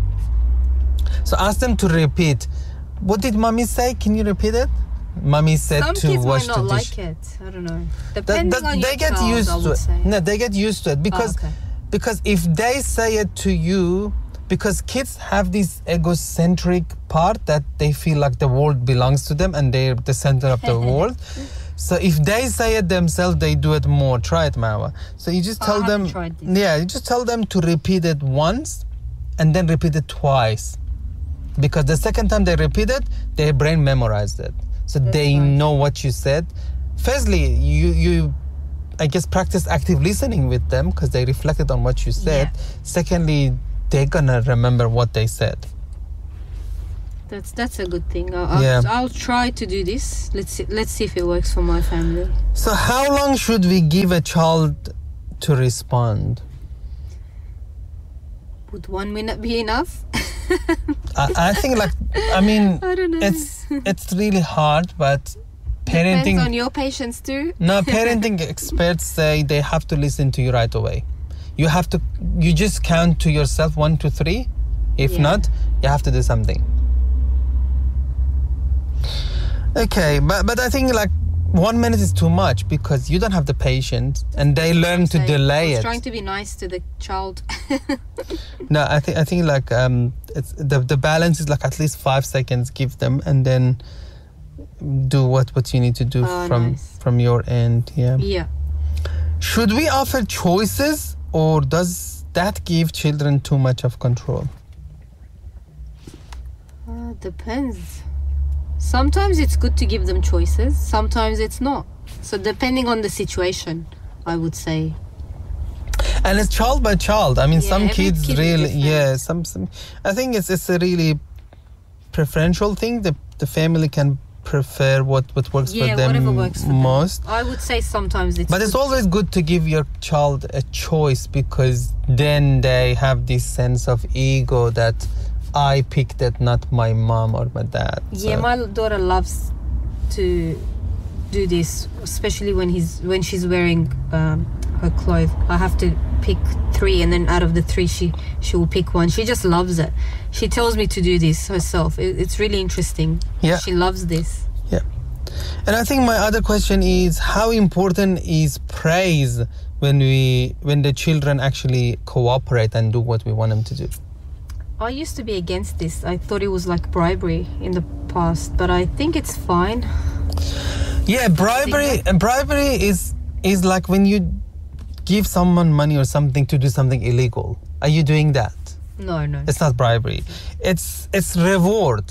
So ask them to repeat. What did mommy say? Can you repeat it? Mommy said Some to kids wash might not the dish. like it. I don't know. That- Depending that- on they your get child, used I to would it. say. No, they get used to it because okay. because if they say it to you, because kids have this egocentric part that they feel like the world belongs to them and they're the center of the world. So if they say it themselves, they do it more. Try it, Mawa. So you just I tell haven't them, tried this. yeah, you just tell them to repeat it once and then repeat it twice. Because the second time they repeat it, their brain memorized it. So That's they right. know what you said. Firstly, you, you I guess, practice active listening with them because they reflected on what you said. Yeah. Secondly, they're gonna remember what they said. That's that's a good thing. I'll, I'll, Yeah. I'll try to do this. Let's see, let's see if it works for my family. So how long should we give a child to respond? Would one minute be enough? I, I think like I mean I don't know. it's it's really hard, but Depends parenting on your patience too. no parenting experts say they have to listen to you right away. You have to you just count to yourself one to three. If Yeah. not, you have to do something. Okay, but but I think like one minute is too much because you don't have the patience, and they learn to So I delay was it. trying to be nice to the child. No, I think I think like um, it's the the balance is like at least five seconds. Give them, and then do what what you need to do Oh, from nice. from your end. Yeah. Yeah. Should we offer choices, or does that give children too much of control? Uh, depends. Sometimes it's good to give them choices. Sometimes it's not. So depending on the situation, I would say. And it's child by child. I mean, Yeah, some every kids kid is really, different. yeah. Some, some. I think it's it's a really preferential thing. The the family can prefer what what works Yeah, for them whatever works for them. most. I would say sometimes it's. But it's good. always good to give your child a choice, because then they have this sense of ego that I picked it, not my mom or my dad. Yeah, So- my daughter loves to do this, especially when he's when she's wearing um, her clothes. I have to pick three, and then out of the three, she she will pick one. She just loves it. She tells me to do this herself. It, it's really interesting. Yeah. She loves this. Yeah. And I think my other question is, how important is praise when we when the children actually cooperate and do what we want them to do? I used to be against this. I thought it was like bribery in the past, but I think it's fine. Yeah, bribery bribery is is like when you give someone money or something to do something illegal. Are you doing that? No, no. It's not bribery. It's it's reward.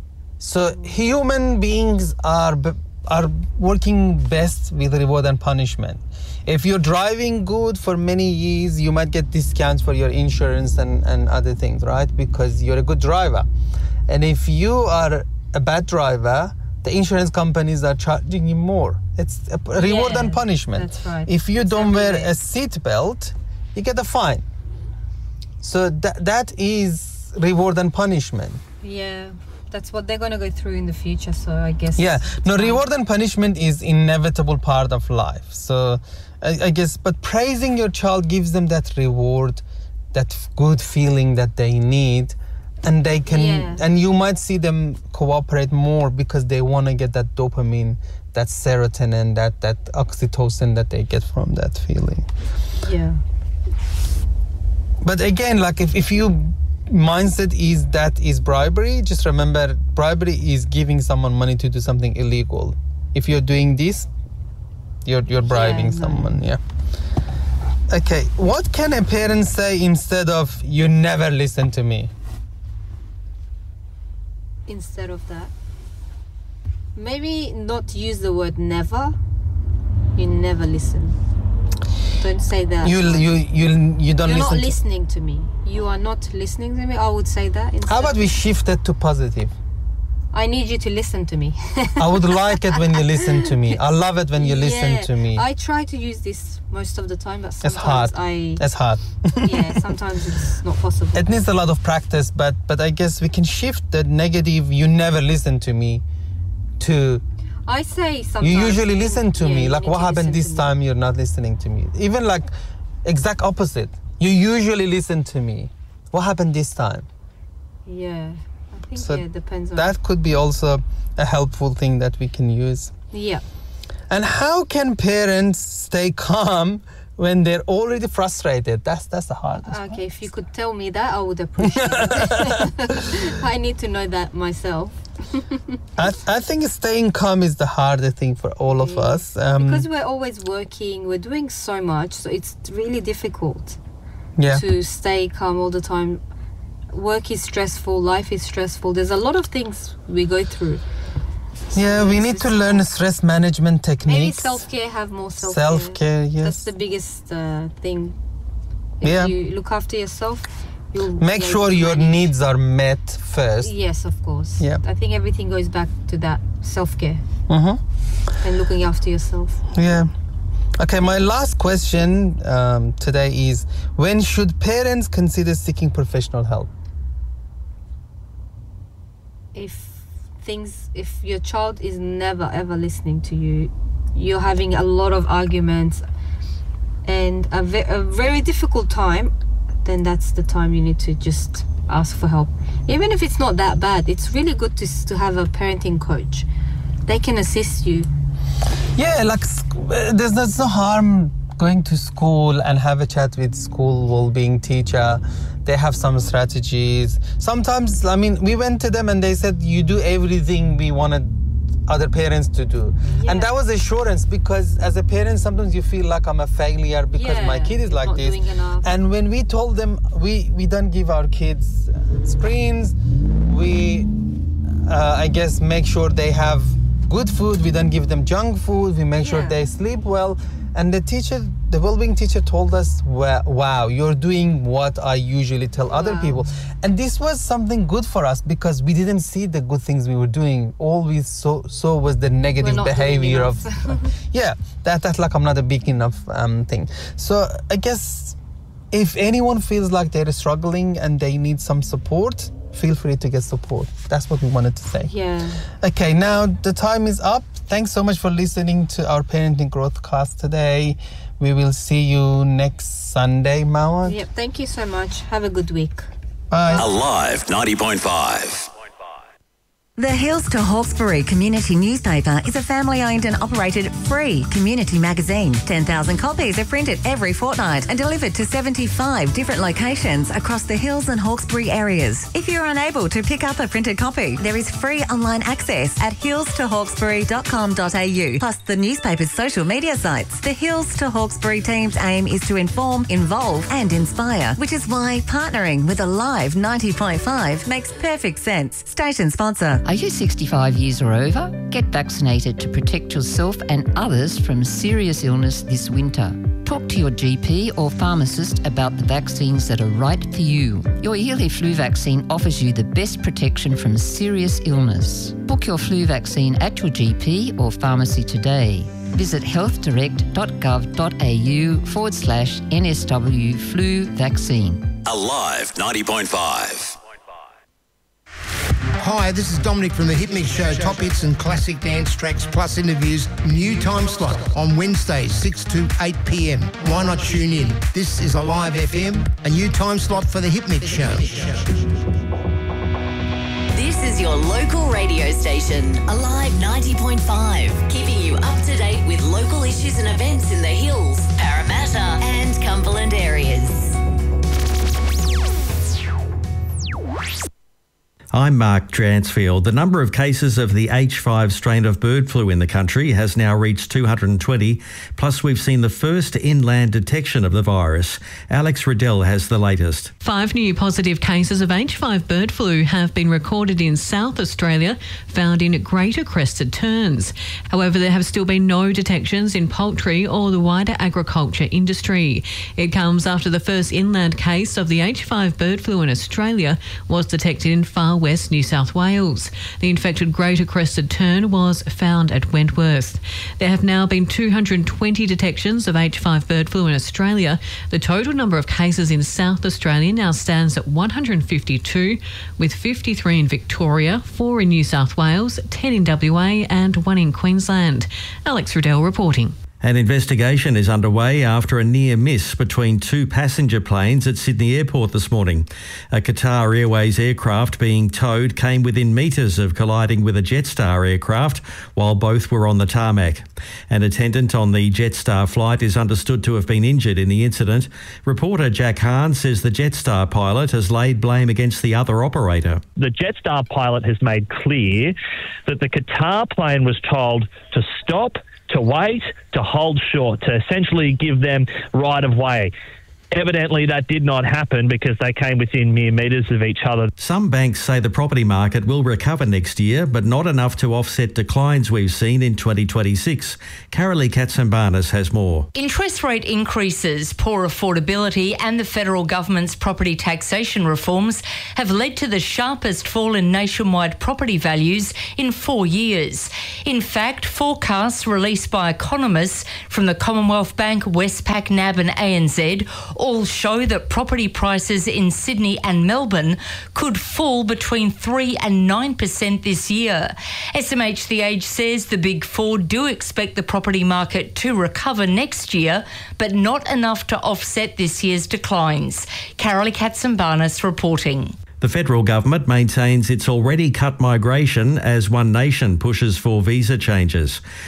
So human beings are b- are working best with reward and punishment. If you're driving good for many years, you might get discounts for your insurance and, and other things, right? Because you're a good driver. And if you are a bad driver, the insurance companies are charging you more. It's a p- reward Yeah, and punishment. that's right. If you It's don't wear everywhere. a seat belt, you get a fine. So that that is reward and punishment. Yeah, that's what they're going to go through in the future, so I guess... Yeah, no, it's fine. reward and punishment is inevitable part of life. So I, I guess, but praising your child gives them that reward, that f- good feeling that they need, and they can, Yeah. and you might see them cooperate more because they want to get that dopamine, that serotonin, that that oxytocin that they get from that feeling. Yeah. But again, like if, if you mindset is that is bribery, just remember bribery is giving someone money to do something illegal. If you're doing this, you're you're bribing Yeah, no. someone. Yeah. Okay, what can a parent say instead of "you never listen to me"? Instead of that, maybe not use the word never. You never listen. Don't say that. You you you you don't You're listen. not to- listening to me. You are not listening to me. I would say that. Instead. How about we shift it to positive? I need you to listen to me. I would like it when you listen to me. I love it when you listen Yeah, to me. I try to use this most of the time, but It's hard. sometimes I It's hard. yeah, sometimes it's not possible. It needs a lot of practice, but but I guess we can shift the negative "you never listen to me" to I say sometimes you usually listen to yeah, me. you Like need what to happened listen this to me. time? You're not listening to me. Even like exact opposite. You usually listen to me. What happened this time? Yeah, I think So yeah, it depends on That could be also a helpful thing that we can use. yeah. And how can parents stay calm when they're already frustrated? That's that's the hardest. Okay, if you could tell me that, I would appreciate it. I need to know that myself. I, I think staying calm is the harder thing for all of us. Um, Because we're always working, we're doing so much, so it's really difficult yeah. to stay calm all the time. Work is stressful, life is stressful. There's a lot of things we go through. Yeah, we it's need to just- learn stress management Maybe techniques. self-care, have more self-care. Self-care, yes. That's the biggest uh, thing. If Yeah. you look after yourself, you'll Make be sure able to your manage. needs are met first. Yes, of course. Yeah. I think everything goes back to that self-care Mm-hmm. and looking after yourself. Yeah. Okay, my last question um, today is, when should parents consider seeking professional help? If things, if your child is never ever listening to you, you're having a lot of arguments and a, ve- a very difficult time, then that's the time you need to just ask for help. Even if it's not that bad, it's really good to, s- to have a parenting coach. They can assist you. Yeah, like sc- uh, there's, there's no harm going to school and have a chat with school well-being teacher. They have some strategies. Sometimes, I mean, we went to them and they said, you do everything we wanted other parents to do. Yeah. And that was assurance, because as a parent, sometimes you feel like I'm a failure because Yeah, my kid is you're like not this. doing enough. And when we told them we, we don't give our kids screens, we, uh, I guess, make sure they have good food, we don't give them junk food, we make sure Yeah. they sleep well. And the teacher, the well-being teacher told us, "Wa- wow, you're doing what I usually tell other Wow. people." And this was something good for us because we didn't see the good things we were doing. All we saw, saw was the negative not doing behavior of, enough. yeah, that, that's like I'm not a big enough um, thing. So I guess if anyone feels like they're struggling and they need some support, feel free to get support. That's what we wanted to say. Yeah. Okay, now the time is up. Thanks so much for listening to our Parenting Growth Cast today. We will see you next Sunday, Mawad. Yep. Thank you so much. Have a good week. Bye. Alive ninety point five. The Hills to Hawkesbury Community Newspaper is a family-owned and operated free community magazine. ten thousand copies are printed every fortnight and delivered to seventy-five different locations across the Hills and Hawkesbury areas. If you're unable to pick up a printed copy, there is free online access at hills to hawkesbury dot com dot a u, plus the newspaper's social media sites. The Hills to Hawkesbury team's aim is to inform, involve and inspire, which is why partnering with Alive ninety point five makes perfect sense. Station sponsor. Are you sixty-five years or over? Get vaccinated to protect yourself and others from serious illness this winter. Talk to your G P or pharmacist about the vaccines that are right for you. Your yearly flu vaccine offers you the best protection from serious illness. Book your flu vaccine at your G P or pharmacy today. Visit healthdirect dot gov dot a u forward slash N S W flu vaccine. Alive ninety point five. Hi, this is Dominic from The Hit Mix Show. Top hits and classic dance tracks plus interviews. New time slot on Wednesdays, six to eight p.m. Why not tune in? This is Alive F M, a new time slot for The Hit Mix Show. This is your local radio station, Alive ninety point five, keeping you up to date with local issues and events in the Hills, Parramatta and Cumberland areas. I'm Mark Dransfield. The number of cases of the H five strain of bird flu in the country has now reached two hundred twenty, plus we've seen the first inland detection of the virus. Alex Riddell has the latest. Five new positive cases of H five bird flu have been recorded in South Australia, found in Greater Crested Terns. However, there have still been no detections in poultry or the wider agriculture industry. It comes after the first inland case of the H five bird flu in Australia was detected in far west New South Wales. The infected Greater Crested Tern was found at Wentworth. There have now been two hundred twenty detections of H five bird flu in Australia. The total number of cases in South Australia now stands at one hundred fifty-two, with fifty-three in Victoria, four in New South Wales, ten in W A and one in Queensland. Alex Riddell reporting. An investigation is underway after a near miss between two passenger planes at Sydney Airport this morning. A Qatar Airways aircraft being towed came within metres of colliding with a Jetstar aircraft while both were on the tarmac. An attendant on the Jetstar flight is understood to have been injured in the incident. Reporter Jack Hahn says the Jetstar pilot has laid blame against the other operator. The Jetstar pilot has made clear that the Qatar plane was told to stop, to wait, to hold short, to essentially give them right of way. Evidently, that did not happen because they came within mere metres of each other. Some banks say the property market will recover next year, but not enough to offset declines we've seen in twenty twenty-six. Carolee Katsambanis has more. Interest rate increases, poor affordability and the federal government's property taxation reforms have led to the sharpest fall in nationwide property values in four years. In fact, forecasts released by economists from the Commonwealth Bank, Westpac, N A B and A N Z all show that property prices in Sydney and Melbourne could fall between three and nine percent this year. S M H The Age says the Big Four do expect the property market to recover next year, but not enough to offset this year's declines. Carolee Katsambanis reporting. The federal government maintains it's already cut migration as One Nation pushes for visa changes.